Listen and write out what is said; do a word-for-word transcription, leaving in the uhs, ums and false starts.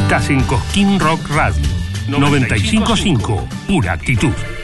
Estás en Cosquín Rock Radio noventa y cinco punto cinco, pura actitud.